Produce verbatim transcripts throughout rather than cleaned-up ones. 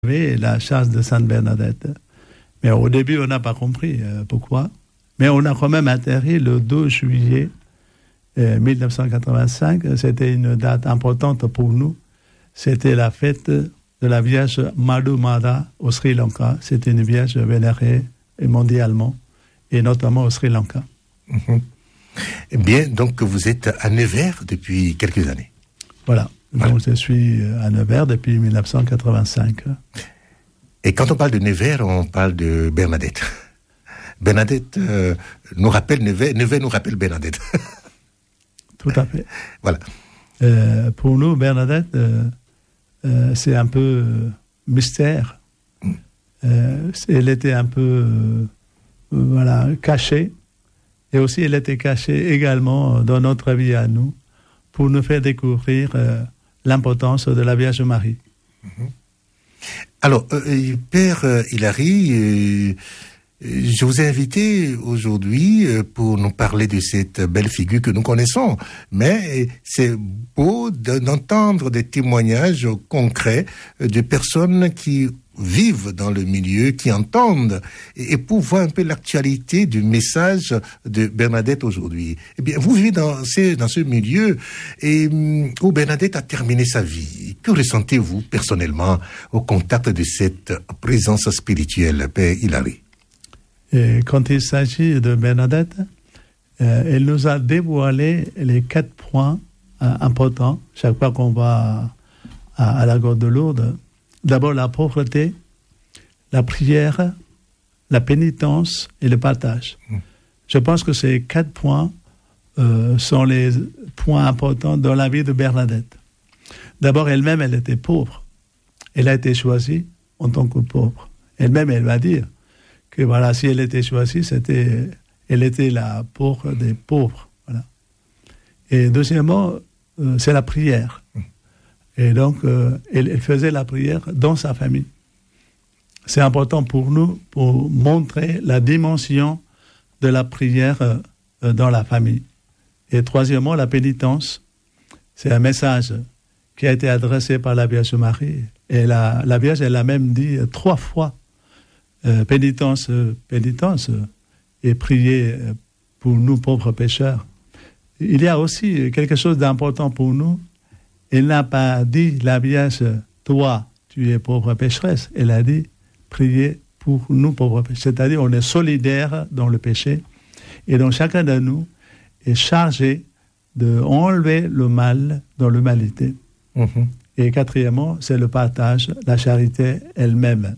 la chasse de Sainte Bernadette. Mais au début, on n'a pas compris euh, pourquoi. Mais on a quand même atterri le deux juillet euh, dix-neuf cent quatre-vingt-cinq. C'était une date importante pour nous. C'était la fête de la Vierge Madhu Mara au Sri Lanka. C'était une Vierge vénérée mondialement, et notamment au Sri Lanka. Mmh. Eh bien, donc vous êtes à Nevers depuis quelques années. Voilà. Donc voilà. Je suis à Nevers depuis dix-neuf cent quatre-vingt-cinq. Et quand on parle de Nevers, on parle de Bernadette. Bernadette euh, nous rappelle Nevers, Nevers nous rappelle Bernadette. Tout à fait. Voilà. Euh, pour nous, Bernadette, euh, euh, c'est un peu euh, mystère. Mm. Euh, elle était un peu euh, voilà, cachée. Et aussi, elle était cachée également dans notre vie à nous pour nous faire découvrir euh, l'importance de la Vierge Marie. Mm-hmm. Alors, euh, Père euh, Hilary, euh, je vous ai invité aujourd'hui pour nous parler de cette belle figure que nous connaissons. Mais c'est beau d'entendre des témoignages concrets de personnes qui vivent dans le milieu, qui entendent, et pour voir un peu l'actualité du message de Bernadette aujourd'hui. Eh bien, vous vivez dans ce, dans ce milieu et, où Bernadette a terminé sa vie. Que ressentez-vous personnellement au contact de cette présence spirituelle, Père Hilary? Et quand il s'agit de Bernadette, euh, elle nous a dévoilé les quatre points euh, importants chaque fois qu'on va à, à la grotte de Lourdes. D'abord, la pauvreté, la prière, la pénitence et le partage. Mmh. Je pense que ces quatre points euh, sont les points importants dans la vie de Bernadette. D'abord, elle-même, elle était pauvre. Elle a été choisie en tant que pauvre. Elle-même, elle va dire que voilà, si elle était choisie, c'était, elle était la pauvre des pauvres. Voilà. Et deuxièmement, euh, c'est la prière. Mmh. Et donc, euh, elle, elle faisait la prière dans sa famille. C'est important pour nous, pour montrer la dimension de la prière euh, dans la famille. Et troisièmement, la pénitence. C'est un message qui a été adressé par la Vierge Marie. Et la, la Vierge, elle a même dit trois fois euh, pénitence, euh, pénitence, euh, et prier pour nous pauvres pécheurs. Il y a aussi quelque chose d'important pour nous. Elle n'a pas dit, la Vierge, toi, tu es pauvre pécheresse. Elle a dit, priez pour nous pauvres pécheurs. C'est-à-dire, on est solidaires dans le péché. Et donc, chacun de nous est chargé d'enlever le mal dans l'humanité. Mm-hmm. Et quatrièmement, c'est le partage, la charité elle-même.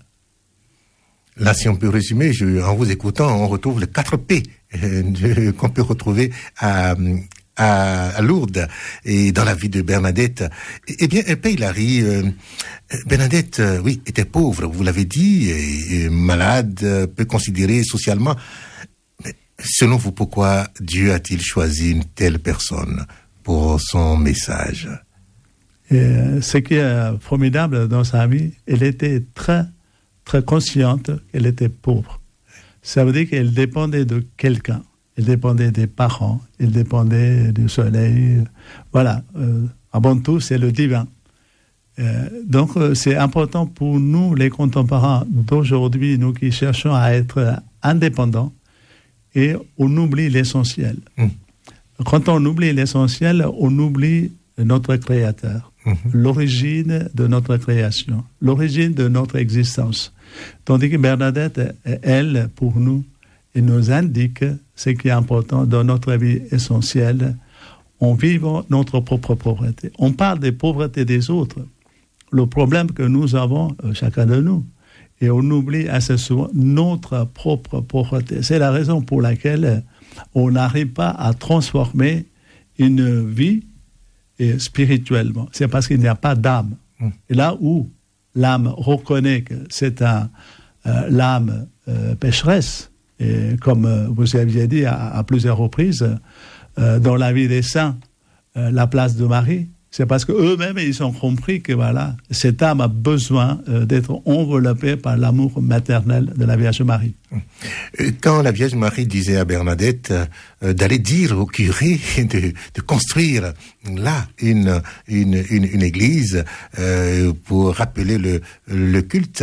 Là, si on peut résumer, je, en vous écoutant, on retrouve les quatre P euh, qu'on peut retrouver à... À, à Lourdes et dans la vie de Bernadette. Eh bien, Père Hilary, euh, Bernadette, euh, oui, était pauvre, vous l'avez dit, et, et malade, euh, peu considérée socialement. Mais selon vous, pourquoi Dieu a-t-il choisi une telle personne pour son message? Et ce qui est formidable dans sa vie, elle était très, très consciente qu'elle était pauvre. Ça veut dire qu'elle dépendait de quelqu'un. Elle dépendait des parents, elle dépendait du soleil. Voilà. Euh, avant tout, c'est le divin. Euh, donc, euh, c'est important pour nous, les contemporains d'aujourd'hui, nous qui cherchons à être indépendants, et on oublie l'essentiel. Mmh. Quand on oublie l'essentiel, on oublie notre Créateur, mmh. l'origine de notre création, l'origine de notre existence. Tandis que Bernadette, elle, pour nous, elle nous indique ce qui est important dans notre vie essentielle en vivant notre propre pauvreté. On parle des pauvretés des autres, le problème que nous avons, chacun de nous, et on oublie assez souvent notre propre pauvreté. C'est la raison pour laquelle on n'arrive pas à transformer une vie spirituellement. C'est parce qu'il n'y a pas d'âme. Mmh. Et là où l'âme reconnaît que c'est un, euh, l'âme euh, pécheresse, et comme euh, vous aviez dit à, à plusieurs reprises, euh, dans la vie des saints, euh, la place de Marie, c'est parce que eux-mêmes ils ont compris que voilà, cette âme a besoin euh, d'être enveloppée par l'amour maternel de la Vierge Marie. Quand la Vierge Marie disait à Bernadette euh, d'aller dire au curé de, de construire là une une une, une église euh, pour rappeler le le culte